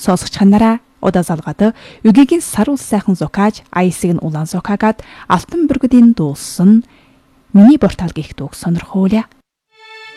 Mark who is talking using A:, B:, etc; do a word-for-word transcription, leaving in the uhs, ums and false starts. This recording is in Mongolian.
A: сонсогч нараа удаа залгаад үгийн сар ус сайхан зокааж айсыг нь улаан зокаагаад алтан бөргөдийн дууссан миний портал гих дууг сонирхуулъя.